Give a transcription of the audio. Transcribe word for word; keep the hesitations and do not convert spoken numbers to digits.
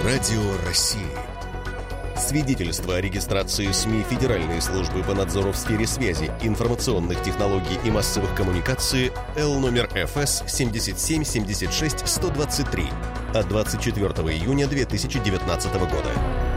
Радио России. Свидетельство о регистрации СМИ Федеральной службы по надзору в сфере связи, информационных технологий и массовых коммуникаций Л номер Эф Эс семьдесят семь семьдесят шесть сто двадцать три от двадцать четвёртого июня две тысячи девятнадцатого года.